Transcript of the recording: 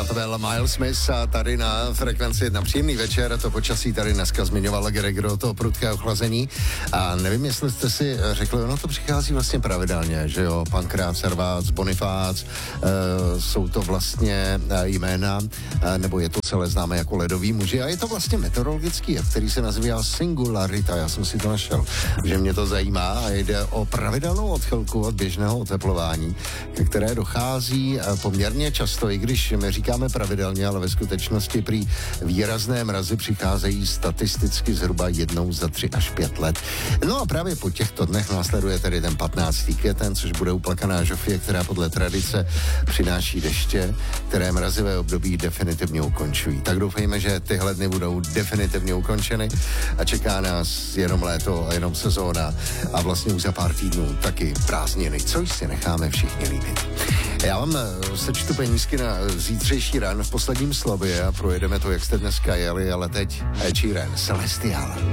A to byl Miles Smith a tady na Frekvenci 1 příjemný večer. To počasí tady dneska zmiňoval Gregor, to prudké ochlazení. A nevím, jestli jste si řekli, ono to přichází vlastně pravidelně, že jo, Pankrát, Servác, Bonifác, jsou to vlastně jména, nebo je to celé známé jako ledový muži. A je to vlastně meteorologický jev, který se nazývá singularita. Já jsem si to našel, že mě to zajímá a jde o pravidelnou odchylku od běžného oteplování, ke které dochází poměrně často, i když my říkáme pravidelně, ale ve skutečnosti prý výrazné mrazy přicházejí statisticky zhruba jednou za 3 až 5 let. No a právě po těchto dnech následuje tedy ten 15. květen, což bude uplakaná žofie, která podle tradice přináší deště, které mrazivé období definitivně ukončují. Tak doufejme, že tyhle dny budou definitivně ukončeny a čeká nás jenom léto a jenom sezóna a vlastně už za pár týdnů taky prázdniny, což si necháme všichni líbit. Já vám sečtu penízky na zítřejší ráno v posledním slově a projedeme to, jak jste dneska jeli, ale teď Ed Sheeran, Celestial.